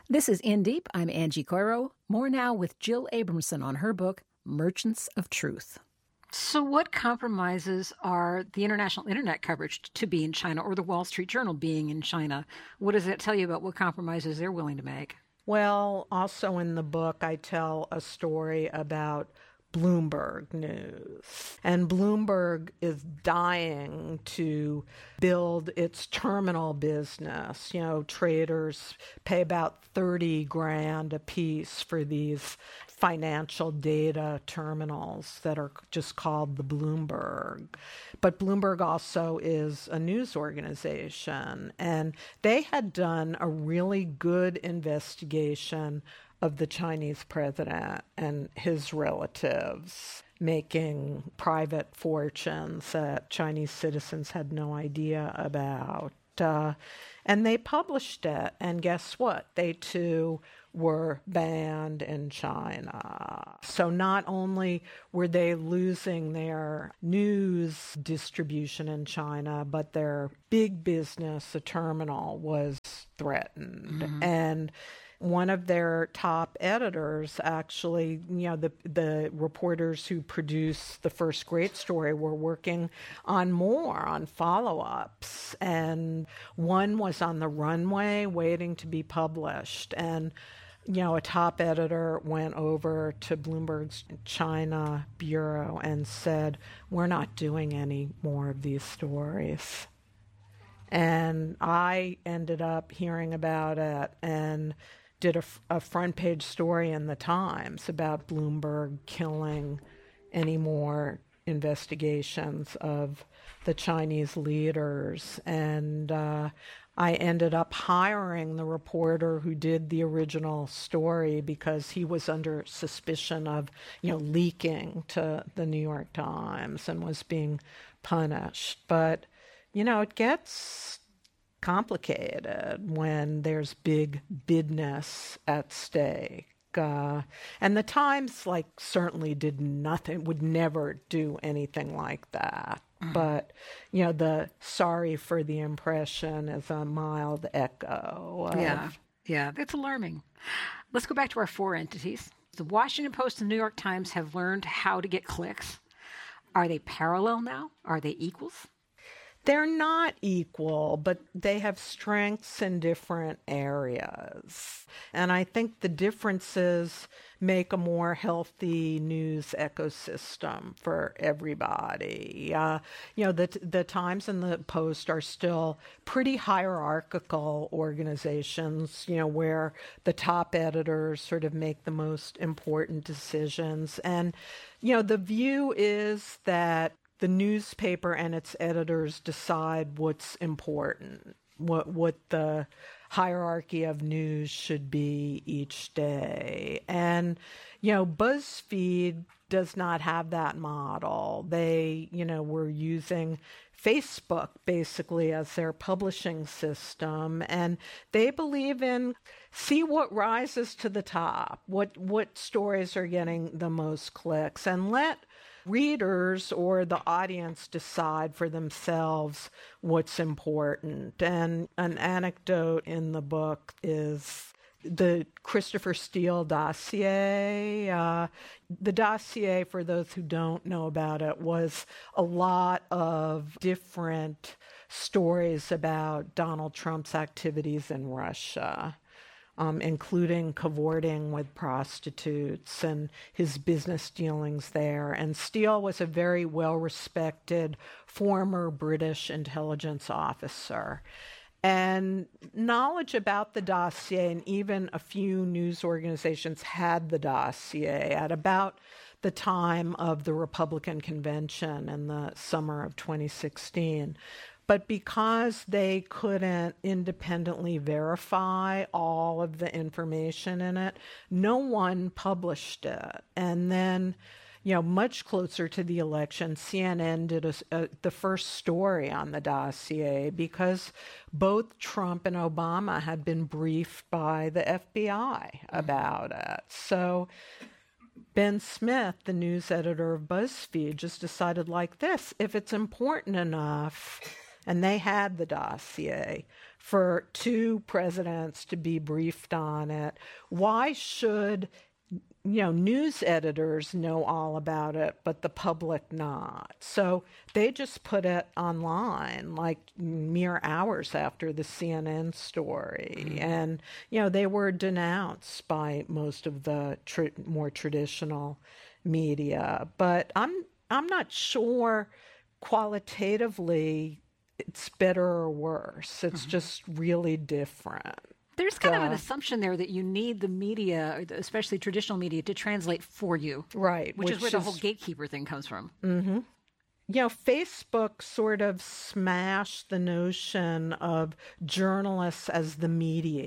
This is In Deep. I'm Angie Coiro. More now with Jill Abramson on her book, Merchants of Truth. So what compromises are the international internet coverage to be in China or the Wall Street Journal being in China? What does that tell you about what compromises they're willing to make? Well, also in the book, I tell a story about Bloomberg News. And Bloomberg is dying to build its terminal business. You know, traders pay about $30,000 a piece for these financial data terminals that are just called the Bloomberg. But Bloomberg also is a news organization, and they had done a really good investigation of the Chinese president and his relatives making private fortunes that Chinese citizens had no idea about. And they published it, and guess what? They too were banned in China. So not only were they losing their news distribution in China, but their big business, the terminal, was threatened. Mm-hmm. And one of their top editors, actually, you know, the reporters who produced the first great story were working on follow-ups. And one was on the runway waiting to be published. And, you know, a top editor went over to Bloomberg's China bureau and said, "We're not doing any more of these stories." And I ended up hearing about it and did a front page story in the Times about Bloomberg killing any more investigations of the Chinese leaders. And I ended up hiring the reporter who did the original story because he was under suspicion of, you know, leaking to the New York Times and was being punished. But, you know, it gets complicated when there's big business at stake. And the Times, certainly did nothing, would never do anything like that. Mm-hmm. But, you know, the sorry for the impression is a mild echo. Yeah, that's alarming. Let's go back to our four entities. The Washington Post and New York Times have learned how to get clicks. Are they parallel now? Are they equals? They're not equal, but they have strengths in different areas. And I think the differences make a more healthy news ecosystem for everybody. You know, the Times and the Post are still pretty hierarchical organizations, you know, where the top editors sort of make the most important decisions. And, you know, the view is that the newspaper and its editors decide what's important, what the hierarchy of news should be each day. And, you know, BuzzFeed does not have that model. They, you know, were using Facebook basically as their publishing system, and they believe in see what rises to the top, what stories are getting the most clicks, and let readers or the audience decide for themselves what's important. And an anecdote in the book is the Christopher Steele dossier. The dossier, for those who don't know about it, was a lot of different stories about Donald Trump's activities in Russia. Including cavorting with prostitutes and his business dealings there. And Steele was a very well-respected former British intelligence officer. And knowledge about the dossier, and even a few news organizations had the dossier at about the time of the Republican convention in the summer of 2016. But because they couldn't independently verify all of the information in it, no one published it. And then, you know, much closer to the election, CNN did the first story on the dossier because both Trump and Obama had been briefed by the FBI about it. So Ben Smith, the news editor of BuzzFeed, just decided like this: if it's important enough, and they had the dossier, for two presidents to be briefed on it, why should news editors know all about it, but the public not? So they just put it online like mere hours after the CNN story. And, they were denounced by most of the more traditional media. But I'm not sure qualitatively it's better or worse. It's just really different. There's kind of an assumption there that you need the media, especially traditional media, to translate for you. Right. Which is where the whole gatekeeper thing comes from. Mm-hmm. Facebook sort of smashed the notion of journalists as the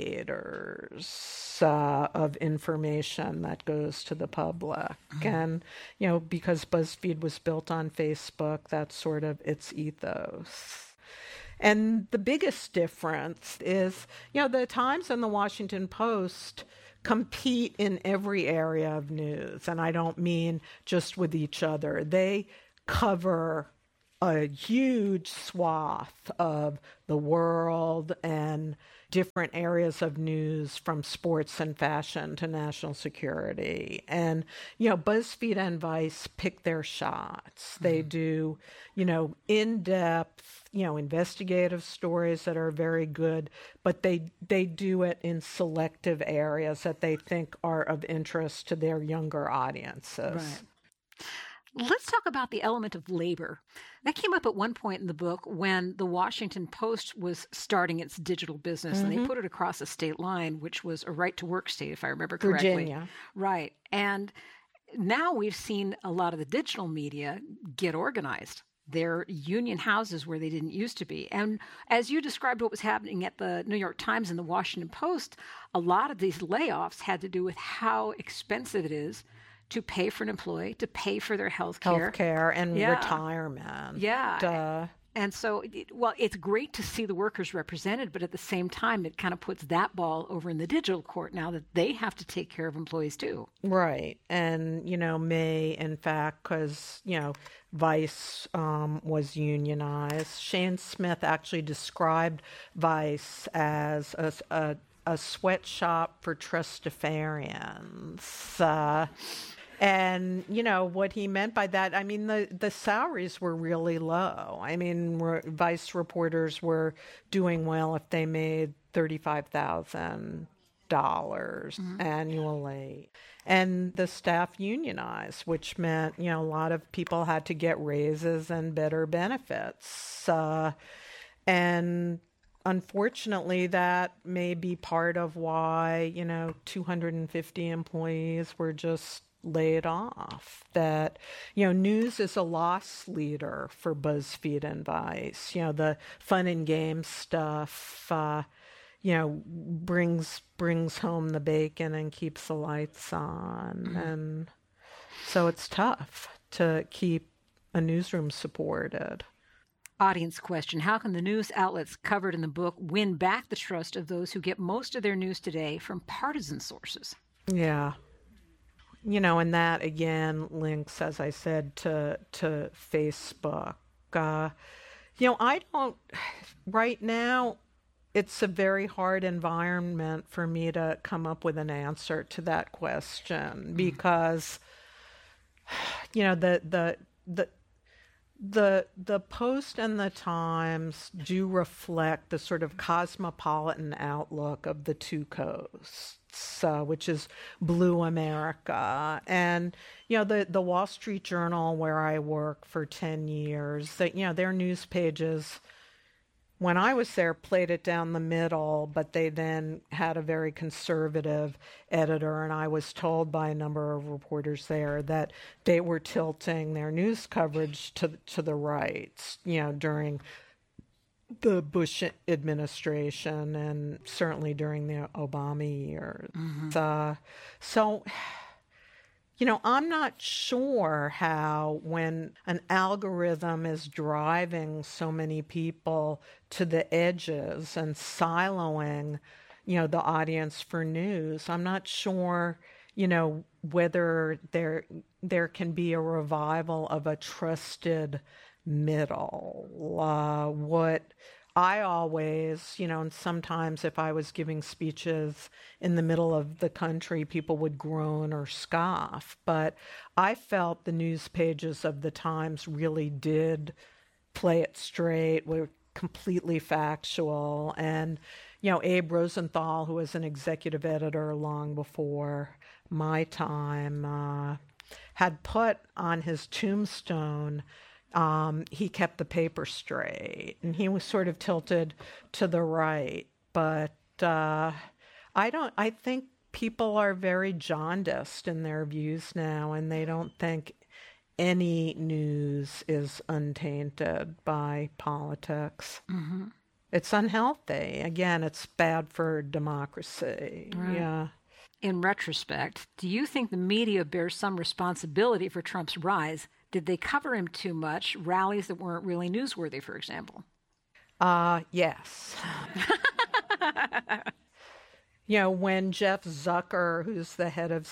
mediators of information that goes to the public. And, because BuzzFeed was built on Facebook, that's sort of its ethos. And the biggest difference is, the Times and the Washington Post compete in every area of news. And I don't mean just with each other. They cover a huge swath of the world and different areas of news, from sports and fashion to national security. And, BuzzFeed and Vice pick their shots. They do, in-depth, investigative stories that are very good, but they do it in selective areas that they think are of interest to their younger audiences. Right. Let's talk about the element of labor. That came up at one point in the book when the Washington Post was starting its digital business, and they put it across a state line, which was a right-to-work state, if I remember correctly. Virginia. Right. And now we've seen a lot of the digital media get organized. They're union houses where they didn't used to be. And as you described what was happening at the New York Times and the Washington Post, a lot of these layoffs had to do with how expensive it is to pay for an employee, to pay for their health care. And retirement. Yeah. And so, it's great to see the workers represented, but at the same time, it kind of puts that ball over in the digital court now that they have to take care of employees too. Right. And, may, in fact, because, Vice was unionized. Shane Smith actually described Vice as a sweatshop for trustafarians. And, what he meant by that, I mean, the salaries were really low. I mean, Vice reporters were doing well if they made $35,000 annually. And the staff unionized, which meant, a lot of people had to get raises and better benefits. And unfortunately, that may be part of why, 250 employees were just laid off. That, news is a loss leader for BuzzFeed and Vice. The fun and games stuff, brings home the bacon and keeps the lights on. And so it's tough to keep a newsroom supported. Audience question: how can the news outlets covered in the book win back the trust of those who get most of their news today from partisan sources? Yeah. And that, again, links, as I said, to Facebook. I don't, right now, it's a very hard environment for me to come up with an answer to that question because, the Post and the Times do reflect the sort of cosmopolitan outlook of the two coasts. Which is Blue America. And, the Wall Street Journal, where I worked for 10 years, their news pages, when I was there, played it down the middle, but they then had a very conservative editor, and I was told by a number of reporters there that they were tilting their news coverage to the right, during the Bush administration and certainly during the Obama years. So, I'm not sure how, when an algorithm is driving so many people to the edges and siloing, the audience for news, I'm not sure, whether there can be a revival of a trusted middle. What I always, and sometimes if I was giving speeches in the middle of the country, people would groan or scoff. But I felt the news pages of the Times really did play it straight, were completely factual. And, Abe Rosenthal, who was an executive editor long before my time, had put on his tombstone, he kept the paper straight, and he was sort of tilted to the right. But I think people are very jaundiced in their views now, and they don't think any news is untainted by politics. Mm-hmm. It's unhealthy. Again, it's bad for democracy. Right. Yeah. In retrospect, do you think the media bears some responsibility for Trump's rise? Did they cover him too much? Rallies that weren't really newsworthy, for example? Yes. When Jeff Zucker, who's the head of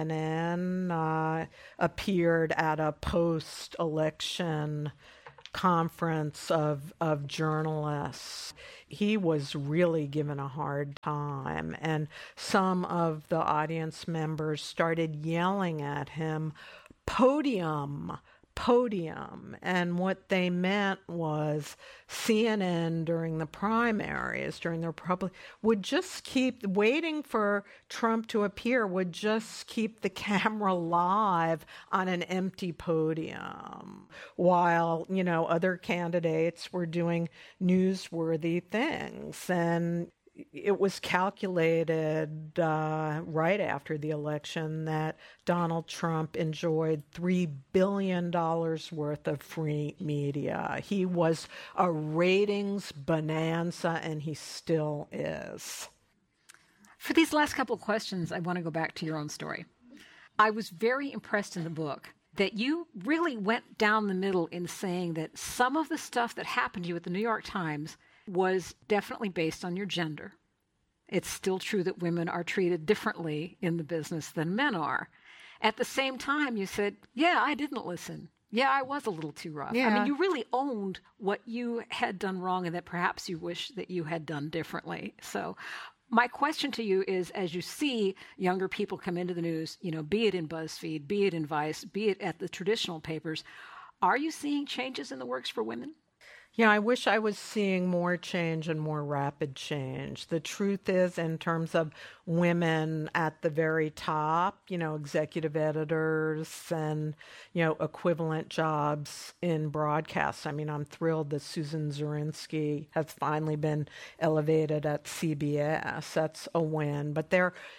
CNN, appeared at a post-election conference of journalists, he was really given a hard time. And some of the audience members started yelling at him, "Podium, podium." And what they meant was CNN during the primaries, during the Republic, would just keep waiting for Trump to appear, would just keep the camera live on an empty podium while, other candidates were doing newsworthy things. And it was calculated right after the election that Donald Trump enjoyed $3 billion worth of free media. He was a ratings bonanza, and he still is. For these last couple of questions, I want to go back to your own story. I was very impressed in the book that you really went down the middle in saying that some of the stuff that happened to you at the New York Times was definitely based on your gender. It's still true that women are treated differently in the business than men are. At the same time, you said, yeah, I didn't listen. Yeah, I was a little too rough. Yeah. I mean, you really owned what you had done wrong and that perhaps you wish that you had done differently. So my question to you is, as you see younger people come into the news, be it in BuzzFeed, be it in Vice, be it at the traditional papers, are you seeing changes in the works for women? Yeah, I wish I was seeing more change and more rapid change. The truth is, in terms of women at the very top, executive editors and, equivalent jobs in broadcast. I mean, I'm thrilled that Susan Zirinsky has finally been elevated at CBS. That's a win. But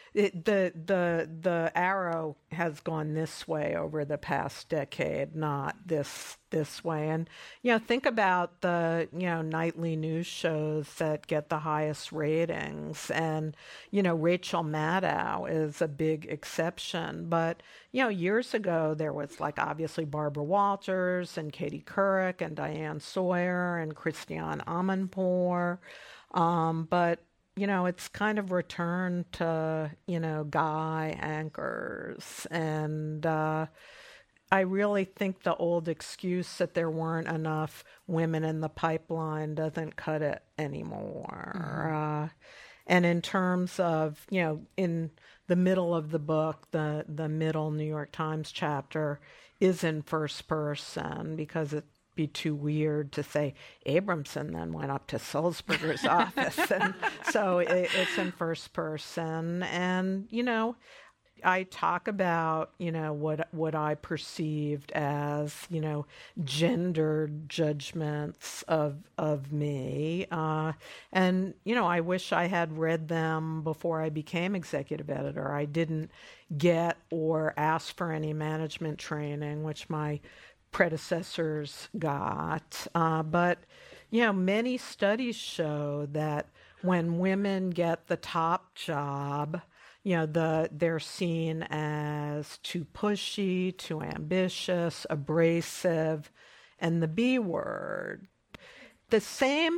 the arrow has gone this way over the past decade, not this way. And think about the nightly news shows that get the highest ratings, and Rachel Maddow is a big exception. But years ago there was obviously Barbara Walters and Katie Couric and Diane Sawyer and Christiane Amanpour, but it's kind of returned to, guy anchors. And I really think the old excuse that there weren't enough women in the pipeline doesn't cut it anymore. Mm-hmm. And in terms of, in the middle of the book, the middle New York Times chapter is in first person because it be too weird to say Abramson then went up to Sulzberger's office. And so it's in first person. And, I talk about, what I perceived as, gendered judgments of me. And, I wish I had read them before I became executive editor. I didn't get or ask for any management training, which my predecessors got. But, many studies show that when women get the top job, they're seen as too pushy, too ambitious, abrasive, and the B word. The same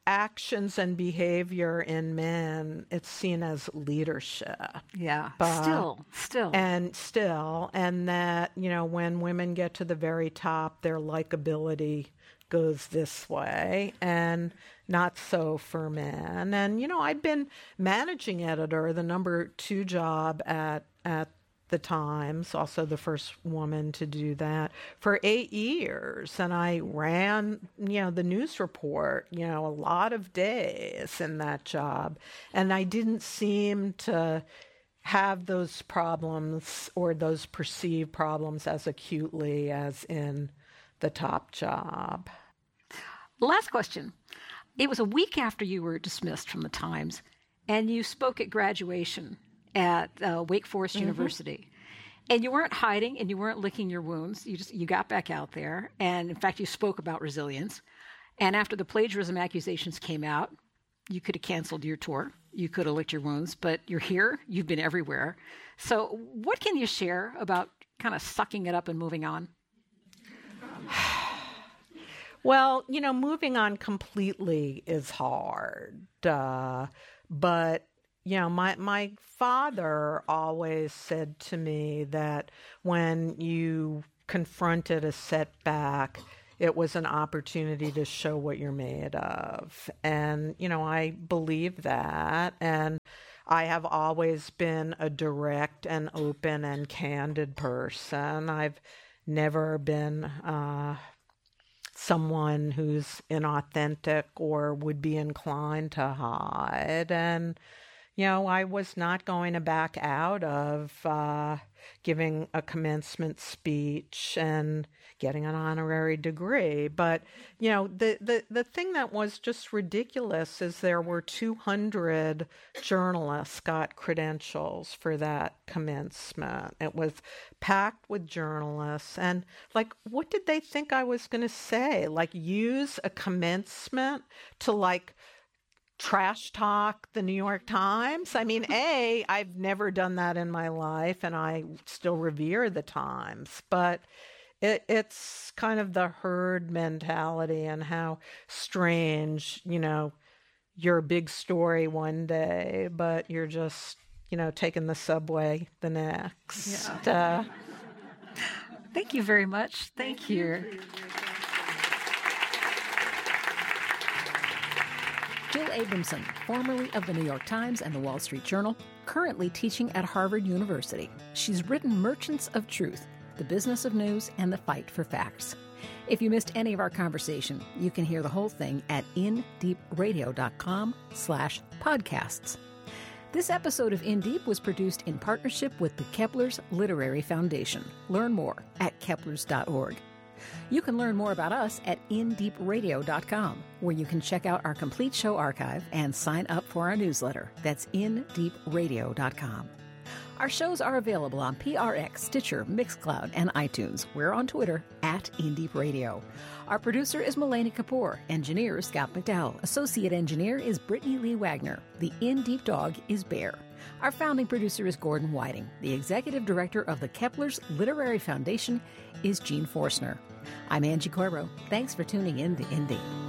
actions and behavior in men, it's seen as leadership. Yeah, still. And that, when women get to the very top, their likability goes this way, and not so for men. And, I'd been managing editor, the number 2 job at the Times, also the first woman to do that, for 8 years. And I ran, the news report, a lot of days in that job. And I didn't seem to have those problems or those perceived problems as acutely as in the top job. Last question. It was a week after you were dismissed from the Times, and you spoke at graduation at Wake Forest University. And you weren't hiding and you weren't licking your wounds. You got back out there. And in fact, you spoke about resilience. And after the plagiarism accusations came out, you could have canceled your tour. You could have licked your wounds, but you're here. You've been everywhere. So what can you share about kind of sucking it up and moving on? Well, moving on completely is hard. But, my father always said to me that when you confronted a setback, it was an opportunity to show what you're made of. And, I believe that. And I have always been a direct and open and candid person. I've never been someone who's inauthentic or would be inclined to hide. And, I was not going to back out of giving a commencement speech and getting an honorary degree. But, the thing that was just ridiculous is there were 200 journalists got credentials for that commencement. It was packed with journalists. And, what did they think I was going to say? Use a commencement to, trash talk the New York Times? I mean, I've never done that in my life, and I still revere the Times. But it's kind of the herd mentality and how strange, you're a big story one day, but you're just, taking the subway the next. Yeah. Thank you very much. Thank you. Jill Abramson, formerly of the New York Times and the Wall Street Journal, currently teaching at Harvard University. She's written Merchants of Truth, The Business of News and the Fight for Facts. If you missed any of our conversation, you can hear the whole thing at indeepradio.com/podcasts. This episode of In Deep was produced in partnership with the Keplers Literary Foundation. Learn more at keplers.org. You can learn more about us at indeepradio.com, where you can check out our complete show archive and sign up for our newsletter. That's indeepradio.com. Our shows are available on PRX, Stitcher, Mixcloud, and iTunes. We're on Twitter at InDeepRadio. Our producer is Mulaney Kapoor. Engineer is Scott McDowell. Associate engineer is Brittany Lee Wagner. The In Deep dog is Bear. Our founding producer is Gordon Whiting. The executive director of the Keplers Literary Foundation is Jean Forstner. I'm Angie Coiro. Thanks for tuning in to In Deep.